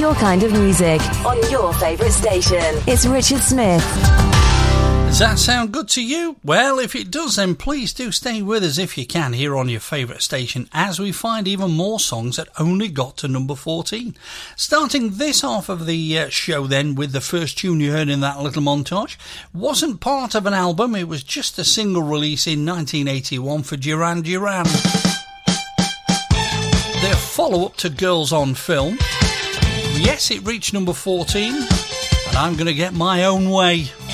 your kind of music on your favourite station. It's Richard Smith. Does that sound good to you? Well, if it does, then please do stay with us if you can here on your favourite station as we find even more songs that only got to number 14. Starting this half of the show then with the first tune you heard in that little montage. Wasn't part of an album, it was just a single release in 1981 for Duran Duran. Their follow-up to Girls on Film. Yes, it reached number 14, and I'm going to get my own way.